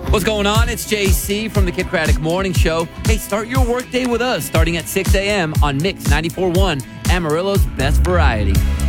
What's going on? It's JC from the Kid Craddock Morning Show. Hey, start your workday with us starting at 6 a.m. on Mix 94.1, Amarillo's best variety.